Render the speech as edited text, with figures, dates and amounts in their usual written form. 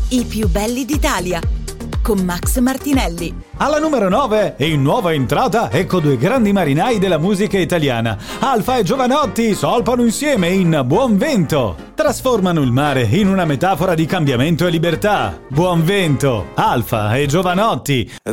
I più belli d'Italia, con Max Martinelli. Alla numero 9 e in nuova entrata, ecco due grandi marinai della musica italiana. Alfa e Jovanotti solpano insieme in Buon Vento. Trasformano il mare in una metafora di cambiamento e libertà. Buon Vento, Alfa e Jovanotti.